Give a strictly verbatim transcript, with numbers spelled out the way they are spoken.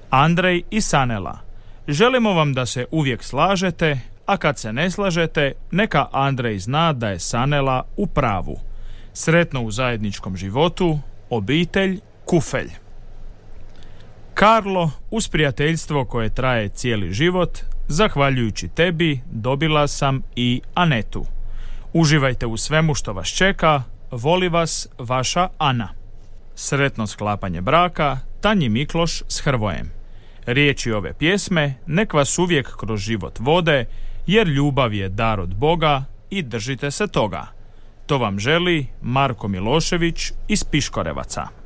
Andrej i Sanela. Želimo vam da se uvijek slažete, a kad se ne slažete, neka Andrej zna da je Sanela u pravu. Sretno u zajedničkom životu, obitelj, Kufelj. Karlo, uz prijateljstvo koje traje cijeli život, zahvaljujući tebi dobila sam i Anetu. Uživajte u svemu što vas čeka, voli vas vaša Ana. Sretno sklapanje braka, Tanji Mikloš s Hrvojem. Riječi ove pjesme nek vas uvijek kroz život vode, jer ljubav je dar od Boga i držite se toga. To vam želi Marko Milošević iz Piškorevaca.